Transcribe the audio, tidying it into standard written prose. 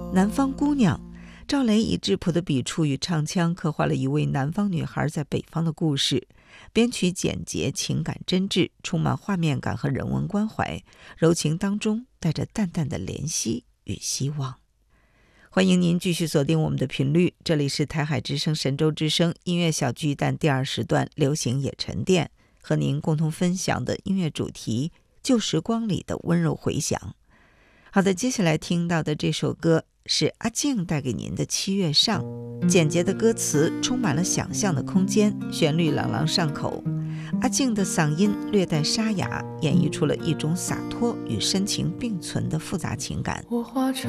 南方姑娘，赵雷以质朴的笔触与唱腔刻画了一位南方女孩在北方的故事，编曲简洁，情感真挚，充满画面感和人文关怀，柔情当中带着淡淡的怜惜与希望。欢迎您继续锁定我们的频率，这里是台海之声神州之声音乐小巨蛋第2时段流行也沉淀，和您共同分享的音乐主题旧时光里的温柔回响。好的，接下来听到的这首歌是阿静带给您的《7月上》，简洁的歌词充满了想象的空间，旋律朗朗上口。阿静的嗓音略带沙哑，演绎出了一种洒脱与深情并存的复杂情感。